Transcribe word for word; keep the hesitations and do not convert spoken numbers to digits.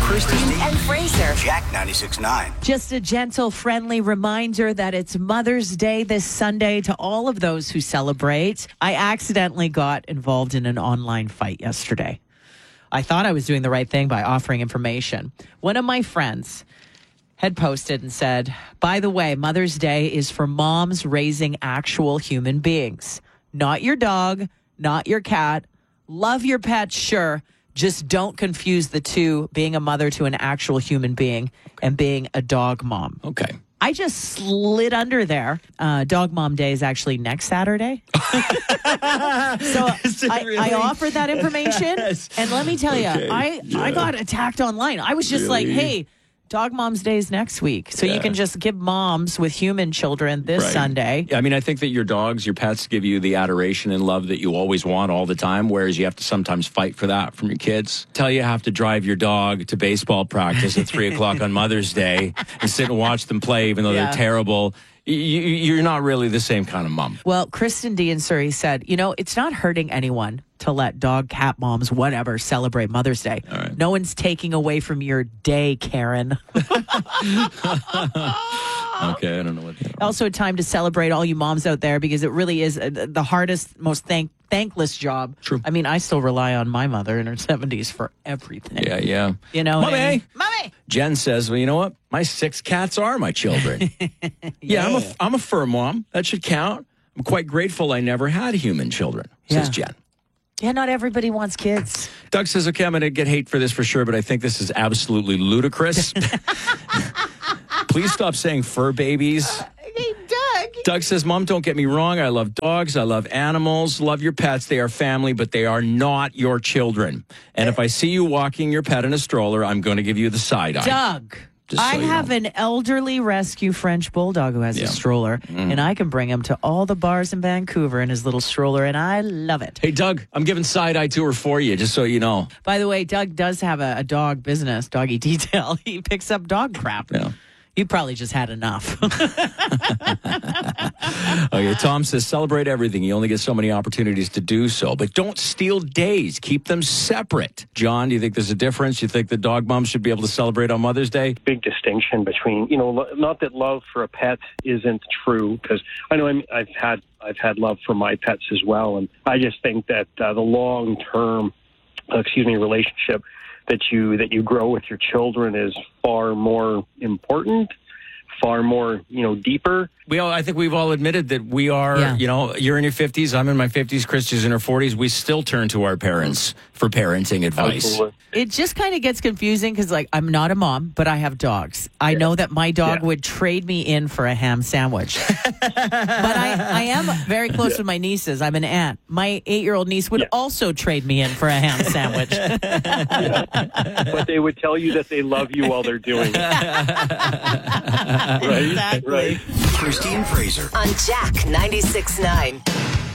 Christine and Fraser. Jack ninety-six point nine. Just a gentle, friendly reminder that it's Mother's Day this Sunday to all of those who celebrate. I accidentally got involved in an online fight yesterday. I thought I was doing the right thing by offering information. One of my friends had posted and said, by the way, Mother's Day is for moms raising actual human beings. Not your dog, not your cat. Love your pet, sure. Just don't confuse the two, being a mother to an actual human being and being a dog mom. Okay. I just slid under there. Uh, Dog Mom Day is actually next Saturday. so I, really? I offered that information. Yes. And let me tell you, Okay. I, Yeah. I got attacked online. I was just Really? like, hey, Dog Mom's Day is next week. So Yeah. you can just give moms with human children this Right. Sunday. Yeah, I mean, I think that your dogs, your pets give you the adoration and love that you always want all the time, whereas you have to sometimes fight for that from your kids. Tell you have to drive your dog to baseball practice at three o'clock on Mother's Day and sit and watch them play, even though Yeah. they're terrible. You, you're not really the same kind of mom. Well, Kristen D in Surrey said, you know, it's not hurting anyone to let dog, cat moms, whatever, celebrate Mother's Day. All right. No one's taking away from your day, Karen. Okay, I don't know what. Also a time to celebrate all you moms out there, because it really is uh, the hardest, most thank thankless job. True. I mean, I still rely on my mother in her seventies for everything. Yeah, yeah. You know what I Mommy! mean? Mommy! Jen says, well, you know what? My six cats are my children. yeah, I'm a, I'm a fur mom. That should count. I'm quite grateful I never had human children, says Yeah. Jen. Yeah, not everybody wants kids. Doug says, okay, I'm going to get hate for this for sure, but I think this is absolutely ludicrous. Please stop saying fur babies. Hey, Doug. Doug says, Mom, don't get me wrong. I love dogs. I love animals. Love your pets. They are family, but they are not your children. And if I see you walking your pet in a stroller, I'm going to give you the side eye. Doug. Just so I you have know. an elderly rescue French bulldog who has Yeah. a stroller, and I can bring him to all the bars in Vancouver in his little stroller, and I love it. Hey, Doug, I'm giving side eye to her for you, just so you know. By the way, Doug does have a, a dog business, Doggy Detail. He picks up dog crap. Yeah. You probably just had enough. Okay, Tom says, celebrate everything. You only get so many opportunities to do so, but don't steal days. Keep them separate. John, do you think there's a difference? You think the dog moms should be able to celebrate on Mother's Day? Big distinction between, you know, lo- not that love for a pet isn't true, because I know I'm, I've had I've had love for my pets as well, and I just think that uh, the long term, uh, excuse me, relationship that you that you grow with your children is far more important, far more, you know, deeper. We all, I think we've all admitted that we are, Yeah. you know, you're in your fifties, I'm in my fifties, Christy's in her forties. We still turn to our parents for parenting advice. Absolutely. It just kind of gets confusing because, like, I'm not a mom, but I have dogs. I know that my dog Yeah. would trade me in for a ham sandwich. But I, I am very close with my nieces. I'm an aunt. My eight-year-old niece would Yeah. also trade me in for a ham sandwich. But they would tell you that they love you while they're doing it. Right? Exactly. Right. Christine Fraser. On Jack ninety-six point nine.